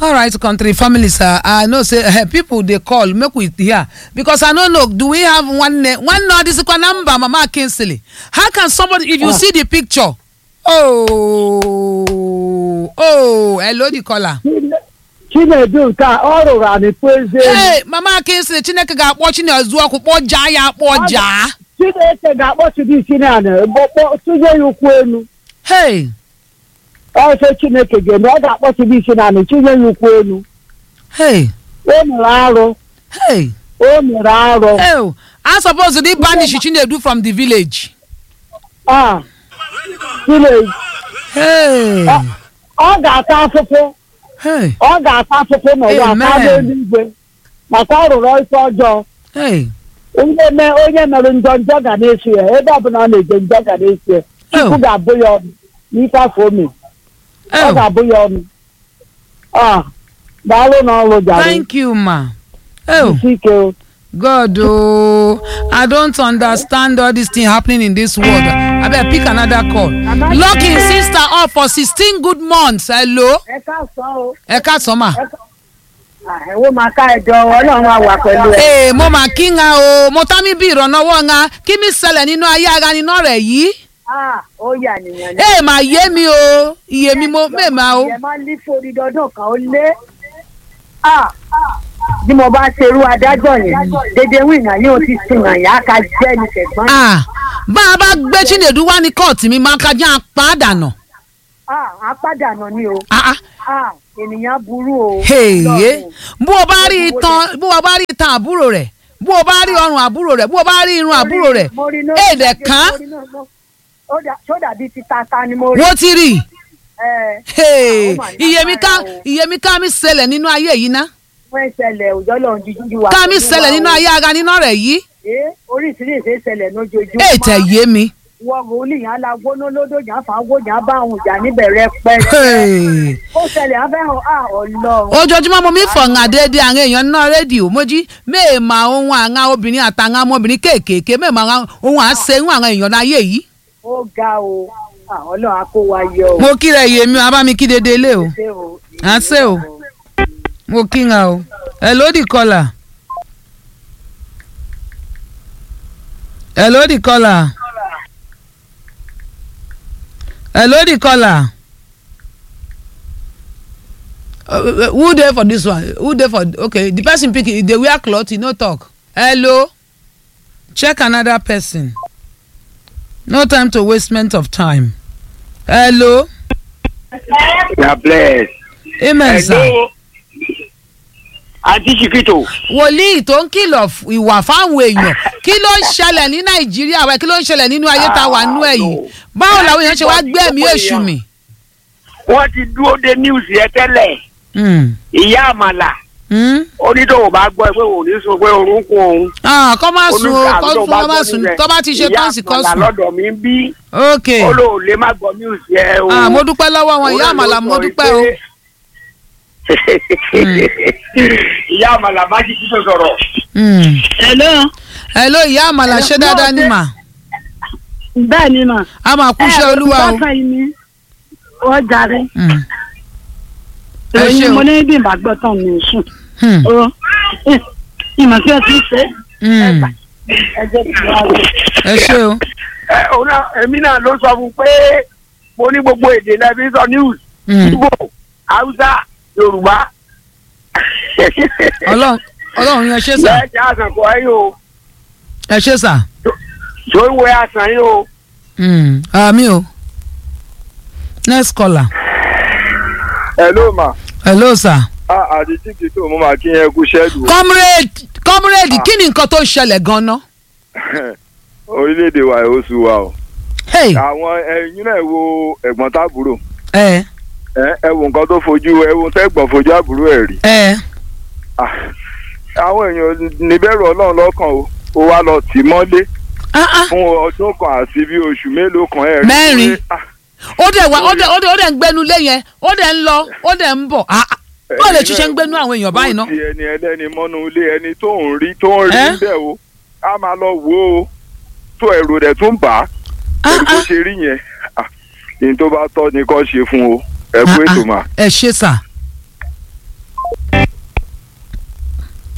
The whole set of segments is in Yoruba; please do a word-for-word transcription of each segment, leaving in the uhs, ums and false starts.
All right, country families. Uh, I know say uh, people they call make we hear because I don't know. Do we have one name? One no, this is one number, Mama Kinsley. How can somebody if you uh. see the picture? Oh, oh, hello, the caller. Chinedu ka ọrụ ra ni peze. Hey, Mama Kinsley, Chineke ga watching your zuwa ku poja ya poja. Chineke ga watch di Chineke, bo bo tuje yukwu enu. Hey. Ọ sị Chineke ga na ga watch di Chineke, tuje yukwu enu. Hey. O mere arụ. Hey. O mere arụ. Hey. I suppose they banish Chinedu from the village. Ah. Village. Hey. Ọ ga-ata afụfụ. Hey. Ọ ga-ata afụfụ n'ụwa aka n'eluigwe maka ọ rụrụ ife ọjọọ. Hey. Onye me onye mere njọ njọ ga na-esi ya ebe ọ bụla ọ na-eje njọ ga na-esi ya. Chukwu ga-abụ ya ọnụ n'ife afọ ome. Ọ ga-abụ ya ọnụ. Ah, daalụ n'ọrụ jare. Thank you, ma. Oh. Ike. God, oh, I don't understand all this thing happening in this world. I better pick another call. Locking sister up for sixteen good months. Hello. Eka soma. Eh, wo ma ka ejo Ọlọ́run a wà pẹ̀lú ẹ. Eh, mo ma kinga o, mo ta mi bi ìrànlọ́wọ́ nga, kí mi ṣẹlẹ̀ nínú ayé ara nínú rẹ̀ yìí. Ah, ó yà nìyẹn. Eh, ma yé mi o, iye mi mo me ma o. Ẹ máa lí fori dọdún kan ó lé. Ah. Bí mo bá ṣerú adájọ́ yẹn dédé wíìnà ní o ti sin àyà ká jẹ́ ní tẹ̀gbọ́n. Ah, bá a bá gbé Chinedu wá ní kóòtù mi máa kájá apádànà. Ah, apádànà ni o. Ah ah. Ah, ènìyàn burú o. Hey, bó o bá rí itan bó o bá rí itan àbúrò rẹ̀ bó o bá rí ọrùn àbúrò rẹ̀ bó o bá rí irun àbúrò rẹ̀ èdè kan. Ó dàbí ti tata ni mo rí. Wọ́n ti rí. Eh. Hey, iyemika iyemika mi ṣẹlẹ̀ nínú ayé yìí ná. Wọ́n ṣẹlẹ̀ òjò lọ́n jíjú wa. Ká mi ṣẹlẹ̀ nínú ayé ara nínú rẹ̀ yìí. Eh, oríṣiríṣi ṣẹlẹ̀ lójoojúmọ́. Ẹ tẹ̀ yé mi. Wọ́n wò ní yàn la gbóná lódò yàn fà wò yàn bá àwọn ìjà níbẹ̀ rẹpẹ́. Ó ṣẹlẹ̀ afẹ́hàn à Ọlọ́run. Ojoojúmọ́ mo mi fọ̀ǹgà déédéé àwọn èèyàn náà rédíò mojí mẹ́ẹ̀mà ohun àwọn obìnrin àtàwọn ọmọbìnrin kéékèèké mẹ́ẹ̀mà ohun àṣẹ̀hún àwọn èèyàn láyé yìí. Ó ga o, Ọlọ́run á kó wa yọ o. Mo kíra iye mi abá mi kí déédéé lé o. À ń ṣe o. Mo kíra o. Hello the caller. Hello the caller. Hello the caller. Uh, who there for this one? Who there for? Okay, the person picking. They wear cloth. You no talk. Hello. Check another person. No time to waste of time. Hello. God bless. Amen, sir. Àti Ṣìkìtò. Wòlíì tó ń kìlọ̀ ìwà fáwọn èèyàn kí ló ń ṣẹlẹ̀ ní Nàìjíríà wẹ̀ kí ló ń ṣẹlẹ̀ nínú ayé tá a wà nínú ẹ̀ yìí báwo làwọn èèyàn ṣe wá gbé ẹ̀mí èṣù mi. Wọ́n ti dúró de news yẹn tẹ́lẹ̀. Ìyá àmàlà. Onídòwò bá gbọ́ pé òun ní sọ pé orúnkún òun. Kọ́ máa sùn o kọ́ máa sùn tó bá ti ṣe tọ́sí kọ́ sùn. Ìyá àmàlà lọ́dọ̀ mi ń bí. Ok. Ó lóò lè má gbọ́ news yẹn o. Mo dúpẹ́ lọ́wọ́ wọn ìyá àmàlà mo dúpẹ́ o. Ìyá àmàlà bá jí kí tó sọ̀rọ̀. Hello. Hello ìyá àmàlà ṣé dáadáa ni mà. Bẹ́ẹ̀ ni mà. A máa kú iṣẹ́ olúwa o. Ó jàre. Ẹ ṣé o. Mo ní bí màá gbọ́ tán mi sùn. Ìmọ̀ kí o ti ṣe. Ẹ ṣé o. Èmi náà ló sọ fún pé mo ní gbogbo èdè lẹ́bí sọ news. Igbo, Hausa, Yorùbá. Ọlọ́run Ọlọ́run yẹn ṣé sà. Bẹ́ẹ̀ ṣe àṣàn kọ ẹ́ yìí o. Ẹ ṣé sà. Ṣé ìwé àṣàn yìí o? Àmì o. Next caller. Hello ma. Hello sir. Ah, àti Ṣìkìtò mo máa kí yẹn kú ṣẹ́dù. Comrade comrade kí ni nǹkan tó ṣẹlẹ̀ gan-an? Orílẹ̀-èdè wa ẹ̀ ó sú wa o. Hey. Àwọn ẹ̀yin náà wo ẹ̀gbọ́n tábúrò. Ẹ. Ẹ wo nǹkan tó fojú ẹ wo tẹ́gbọ̀n fojú àbúrò ẹ̀ rí. Ẹ. Àwọn èèyàn níbẹ̀rù Ọlọ́run lọ́kàn o ó wá lọ tì mọ́lé fún ọdún kan àti bí oṣù mélòó kan ẹ̀ rí. Mẹ́rin. Ó dẹ̀ wá ó dẹ̀ ó dẹ̀ ó dẹ̀ ń gbẹnu lé yẹn ó dẹ̀ ń lọ ó dẹ̀ ń bọ̀ ó lè ṣiṣẹ́ ń gbẹnu àwọn èèyàn báyìí ná. ó ti ẹni ẹlẹ́ni mọ́nú ilé ẹni tó ń rí tó ń rí níbẹ̀ o á máa lọ wò ó tó ẹ̀rù rẹ̀ tún bà á pẹ̀lú bó ṣe rí yẹn ní tó bá tọ́ ni kó ṣe fún o ẹ kú ètò mà. Ẹ ṣé sà.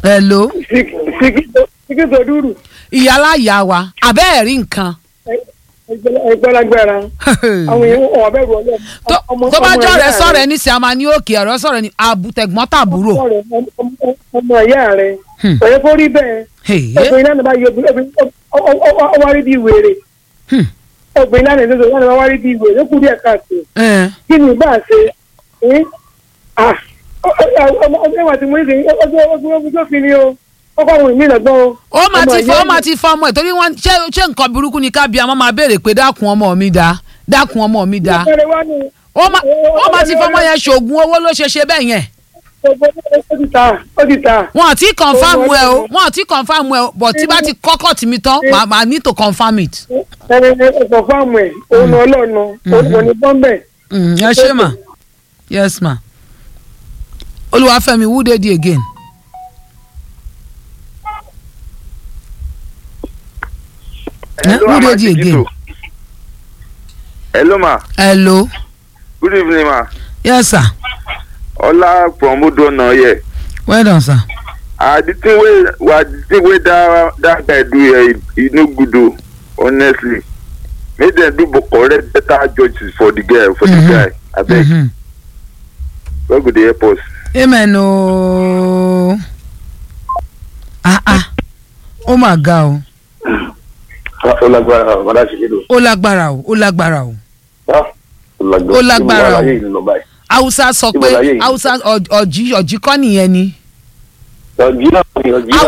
hello. síkítò dúró. ìyálà ìyá wa abẹ́ ẹ̀rí nǹkan. ẹgbẹ́lágbára àwọn èèyàn wọ̀ bẹ́ẹ̀ rọ̀ lẹ́nu. tó bá jọ rẹ sọ̀rọ̀ ẹni sí a máa ní òkè ọ̀rọ̀ sọ̀rọ̀ ẹni àbùtẹ̀gbọ́n tàbúrò. ọmọ ìyá rẹ ọ̀rẹ́ kó rí bẹ́ẹ̀ obìnrin náà bá yọ obìnrin ọwọ́ rí bí wèrè obìnrin náà nìyẹn náà wá rí bí wèrè ó kú díẹ̀ káàkiri kí ni ìbá ṣe ọmọ ìwà tí mo ní sè ọjọ́ ọjọ́ ọjọ́ fi ni o ọkọ àwọn ìmí lọ́gbọ́n o. ó máa ti fọ ó máa ti fọ ọmọ ẹ̀ torí wọ́n ṣé ṣé nǹkan burúkú ni kábíyà wọ́n máa béèrè pé dákun ọmọ mi dá dákun ọmọ mi dá. ó máa ti fọ ọmọ yẹn ṣoògùn owó ló ṣe ṣe bẹ́ẹ̀ yẹn. ó ti ta ó ti ta. wọn ò tí confam ẹ o wọn ò tí confam ẹ o but tí bá ti kọ́kọ́ tì mí tán màá need to confam it. ẹ ẹ confam ẹ òun ọlọ́ọ̀nà òun ní bọ́m̀bẹ̀. ẹ ṣé mà yes ma Olúwafẹ́mi who dey there again. Hello, who dey there again. Hello ma. Hello. Good evening ma. Yes sir. Ola from Udona here. Well done sir. Ah, the thing wey wa the thing wey that that guy do here e no good o honestly. Make dem do correct better judges for the girl for mm-hmm. the guy abeg. Mm-hmm. God go dey help us. Amen ooo. Ah ah. Ó mà ga o. Ó lágbára o, bàdá ṣe kédo. Ó lágbára o, ó lágbára o. Ó lágbára o. Hausa sọ pé Hausa ọ̀jì ọ̀jì kọ́ nìyẹn ni. Ọ̀jì náà ni ọ̀jì náà.